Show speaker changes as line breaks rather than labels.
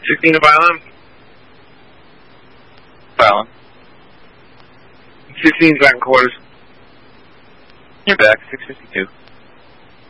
16 to Violin.
Violin.
16 back in quarters.
You're back, 652.